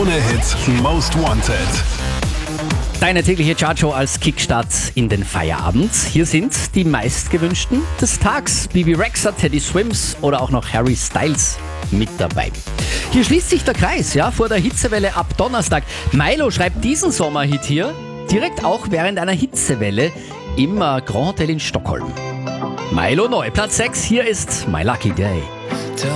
Krone Hits Most Wanted. Deine tägliche Chartshow als Kickstart in den Feierabend. Hier sind die meistgewünschten des Tags. Bibi Rexha, Teddy Swims oder auch noch Harry Styles mit dabei. Hier schließt sich der Kreis, ja, vor der Hitzewelle ab Donnerstag. Milo schreibt diesen Sommerhit hier direkt auch während einer Hitzewelle im Grand Hotel in Stockholm. Milo neu, Platz 6, hier ist My Lucky Day.